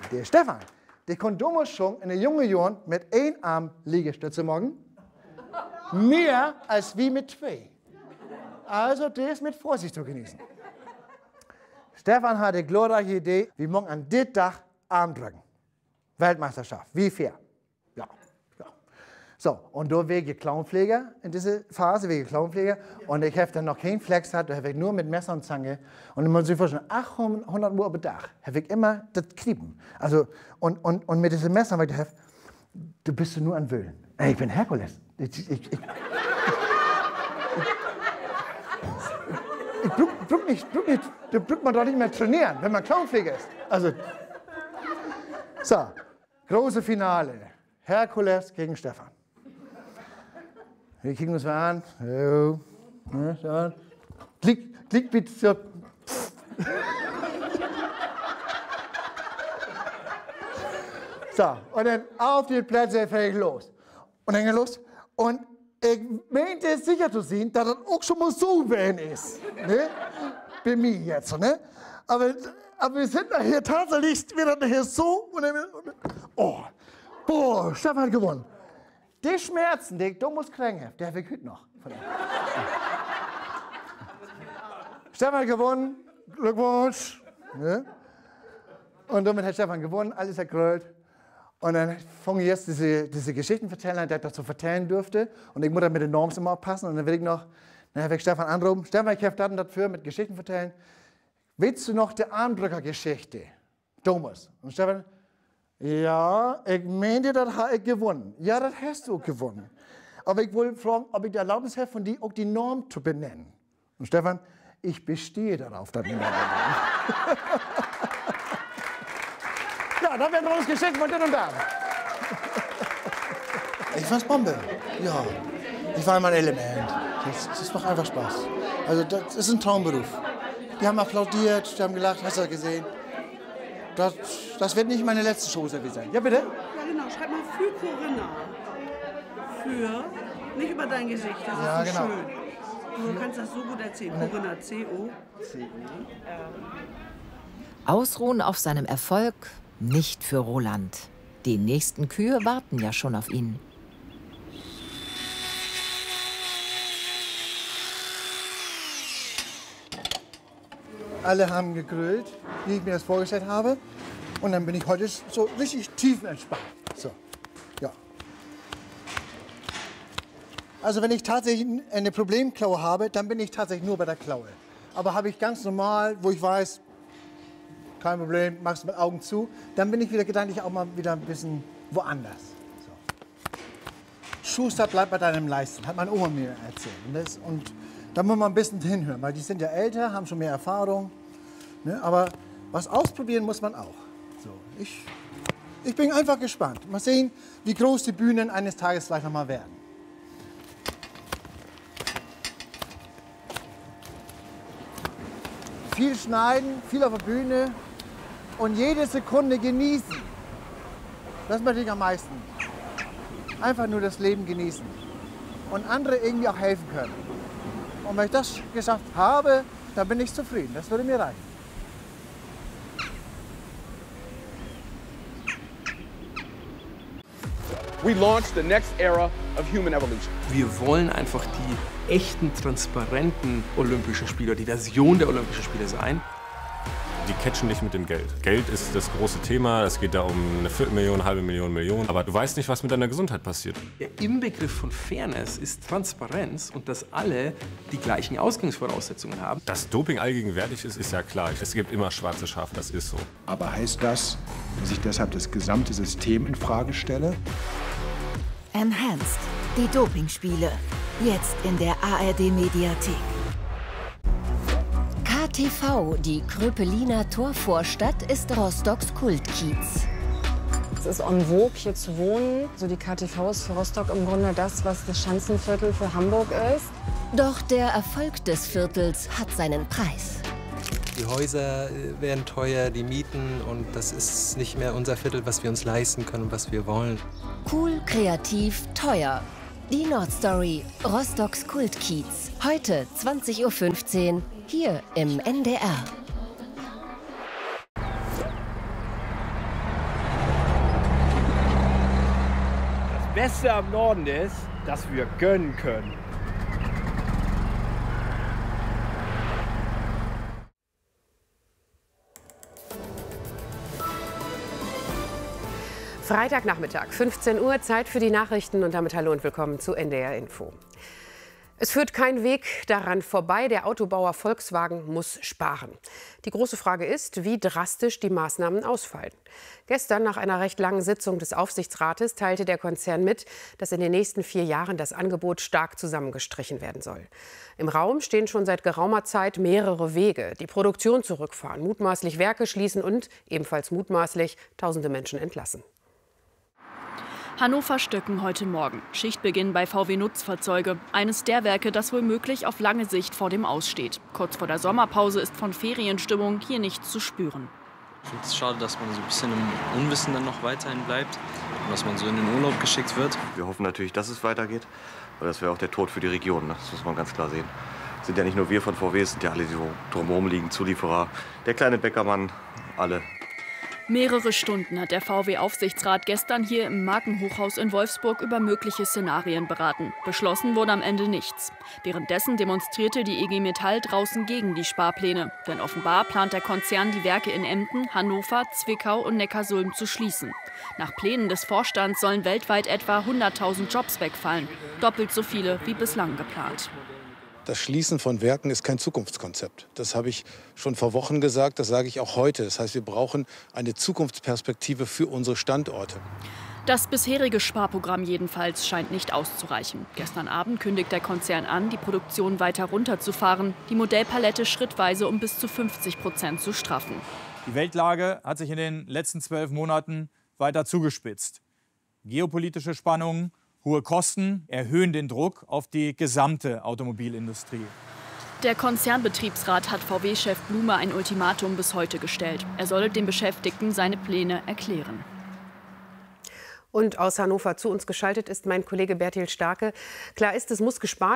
Der Stefan, der konnte damals schon in den jungen Jahren mit einem Arm Liegestütze machen. Mehr als wie mit zwei. Also, der ist mit Vorsicht zu genießen. Stefan hatte die glorreiche Idee, wir morgen an diesem Tag Arm drücken. Weltmeisterschaft, wie fair. Ja. So, und da wegen Klauenpfleger in dieser Phase, wegen Klauenpfleger. Und ich habe dann noch keinen Flex gehabt, da habe ich nur mit Messer und Zange. Und man muss sich vorstellen, 800 Uhr am Tag habe ich immer das Kniepen. Also, und mit diesem Messer habe ich gedacht, du bist nur an Wöhlen. Ey, ich bin Herkules. Da braucht man doch nicht mehr trainieren, wenn man Klauenpfleger ist. Also, so, große Finale. Herkules gegen Stefan. Wir gucken uns mal an. So. Klick bitte. So. So, und dann auf die Plätze fährt los. Und dann geht los. Und ich meinte es sicher zu sehen, dass das auch schon mal so werden ist. Ne? Bei mir jetzt. Ne? Aber wir sind nachher tatsächlich wieder nachher so. Und dann, boah, Stefan hat gewonnen. Die Schmerzen, die ich damals gekriegt habe, die habe ich heute noch. Stefan hat gewonnen, Glückwunsch. Ne? Und damit hat Stefan gewonnen, alles ergrölt. Und dann fange ich jetzt diese Geschichten erzählen, der das so vertellen durfte. Und ich muss dann mit den Norms immer aufpassen. Und dann will ich noch, dann habe ich Stefan anrufen. Stefan, ich habe das und das für mit Geschichten vertellen. Willst du noch die Armdrücker-Geschichte? Thomas. Und Stefan, ja, ich meine, das habe ich gewonnen. Ja, das hast du gewonnen. Aber ich wollte fragen, ob ich die Erlaubnis habe, von dir auch die Norm zu benennen. Und Stefan, ich bestehe darauf, dass wir Norm benennen. Ja, da werden wir uns geschenkt von den und da. Ich fand's Bombe. Ja, ich war mein Element. Das macht einfach Spaß. Also das ist ein Traumberuf. Die haben applaudiert, die haben gelacht, hast du das gesehen? Das wird nicht meine letzte Show sein. Ja, bitte? Ja, genau. Schreib mal für Corinna. Für, nicht über dein Gesicht, das ist ja, so genau. Schön. Du kannst das so gut erzählen. Corinna, C-O. Ausruhen auf seinem Erfolg nicht für Roland. Die nächsten Kühe warten ja schon auf ihn. Alle haben gegrillt, wie ich mir das vorgestellt habe. Und dann bin ich heute so richtig tiefenentspannt. So, ja. Also wenn ich tatsächlich eine Problemklaue habe, dann bin ich tatsächlich nur bei der Klaue. Aber habe ich ganz normal, wo ich weiß, kein Problem, machst du mit Augen zu, dann bin ich wieder gedanklich auch mal wieder ein bisschen woanders. So. Schuster, bleib bei deinem Leisten, hat meine Oma mir erzählt. Und da muss man ein bisschen hinhören, weil die sind ja älter, haben schon mehr Erfahrung. Ne? Aber was ausprobieren muss man auch. So, ich bin einfach gespannt. Mal sehen, wie groß die Bühnen eines Tages vielleicht noch mal werden. Viel schneiden, viel auf der Bühne und jede Sekunde genießen. Das möchte ich am meisten. Einfach nur das Leben genießen und andere irgendwie auch helfen können. Und wenn ich das geschafft habe, dann bin ich zufrieden. Das würde mir reichen. We launched the next era of human evolution. Wir wollen einfach die echten, transparenten Olympischen Spiele, die Version der Olympischen Spiele sein. Die catchen dich mit dem Geld. Geld ist das große Thema. Es geht da um eine Viertelmillion, halbe Million. Aber du weißt nicht, was mit deiner Gesundheit passiert. Der Inbegriff von Fairness ist Transparenz und dass alle die gleichen Ausgangsvoraussetzungen haben. Dass Doping allgegenwärtig ist, ist ja klar. Es gibt immer schwarze Schafe, das ist so. Aber heißt das, dass ich deshalb das gesamte System in Frage stelle? Enhanced, die Dopingspiele. Jetzt in der ARD-Mediathek. KTV, die Kröpeliner Torvorstadt, ist Rostocks Kultkiez. Es ist en vogue, hier zu wohnen. So die KTV ist für Rostock im Grunde das, was das Schanzenviertel für Hamburg ist. Doch der Erfolg des Viertels hat seinen Preis. Die Häuser werden teuer, die Mieten, und das ist nicht mehr unser Viertel, was wir uns leisten können und was wir wollen. Cool, kreativ, teuer. Die Nordstory, Rostocks Kultkiez. Heute 20:15 Uhr hier im NDR. Beste am Norden ist, dass wir gönnen können. Freitagnachmittag, 15 Uhr, Zeit für die Nachrichten und damit hallo und willkommen zu NDR Info. Es führt kein Weg daran vorbei, der Autobauer Volkswagen muss sparen. Die große Frage ist, wie drastisch die Maßnahmen ausfallen. Gestern nach einer recht langen Sitzung des Aufsichtsrates teilte der Konzern mit, dass in den nächsten 4 Jahren das Angebot stark zusammengestrichen werden soll. Im Raum stehen schon seit geraumer Zeit mehrere Wege. Die Produktion zurückfahren, mutmaßlich Werke schließen und ebenfalls mutmaßlich tausende Menschen entlassen. Hannover-Stöcken heute Morgen. Schichtbeginn bei VW Nutzfahrzeuge. Eines der Werke, das womöglich auf lange Sicht vor dem Aus steht. Kurz vor der Sommerpause ist von Ferienstimmung hier nichts zu spüren. Ich finde es schade, dass man so ein bisschen im Unwissen dann noch weiterhin bleibt und dass man so in den Urlaub geschickt wird. Wir hoffen natürlich, dass es weitergeht, weil das wäre auch der Tod für die Region. Das muss man ganz klar sehen. Es sind ja nicht nur wir von VW, es sind ja alle, die drumherum liegen, Zulieferer, der kleine Bäckermann, alle. Mehrere Stunden hat der VW-Aufsichtsrat gestern hier im Markenhochhaus in Wolfsburg über mögliche Szenarien beraten. Beschlossen wurde am Ende nichts. Währenddessen demonstrierte die IG Metall draußen gegen die Sparpläne. Denn offenbar plant der Konzern, die Werke in Emden, Hannover, Zwickau und Neckarsulm zu schließen. Nach Plänen des Vorstands sollen weltweit etwa 100.000 Jobs wegfallen. Doppelt so viele wie bislang geplant. Das Schließen von Werken ist kein Zukunftskonzept. Das habe ich schon vor Wochen gesagt, das sage ich auch heute. Das heißt, wir brauchen eine Zukunftsperspektive für unsere Standorte. Das bisherige Sparprogramm jedenfalls scheint nicht auszureichen. Gestern Abend kündigt der Konzern an, die Produktion weiter runterzufahren, die Modellpalette schrittweise um bis zu 50% zu straffen. Die Weltlage hat sich in den letzten 12 Monaten weiter zugespitzt. Geopolitische Spannungen, hohe Kosten erhöhen den Druck auf die gesamte Automobilindustrie. Der Konzernbetriebsrat hat VW-Chef Blume ein Ultimatum bis heute gestellt. Er solle den Beschäftigten seine Pläne erklären. Und aus Hannover zu uns geschaltet ist mein Kollege Bertil Starke. Klar ist, es muss gespart